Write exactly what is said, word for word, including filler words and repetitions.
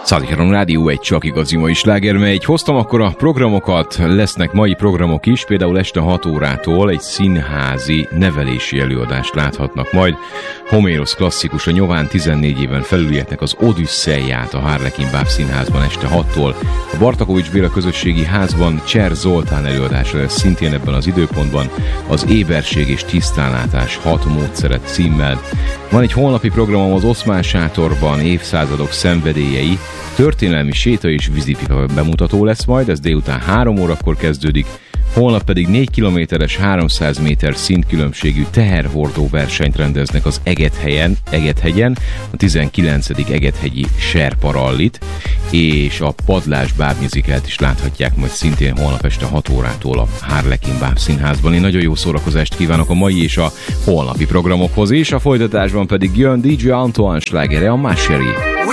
Százikron Rádió egy csak igazi mai slágermegy. Hoztam akkor a programokat, lesznek mai programok is, például este hat órától egy színházi nevelési előadást láthatnak majd. Homérosz klasszikus, a nyomán tizennégy éven felülieknek az Odüsszeiát a Harlekin Báb Színházban este hattól. A Bartakovics Béla közösségi házban Cser Zoltán előadása lesz szintén ebben az időpontban, az Éberség és tisztánlátás hat módszeret címmel. Van egy holnapi programom az Oszmán Sátorban, évszázadok szenvedélyei, történelmi séta és vízipipa bemutató lesz majd, ez délután három órakor kezdődik, holnap pedig négy kilométeres háromszáz méter szintkülönbségű teherhordó versenyt rendeznek az Egethelyen, Egethegyen, a tizenkilencedik Egethegyi Serparallit, és a Padlás bábmusicalt is láthatják majd szintén holnap este hat órától a Harlekin Báb Színházban. Én nagyon jó szórakozást kívánok a mai és a holnapi programokhoz, és a folytatásban pedig jön dé dzsé Antoine slágere, a Ma Chérie.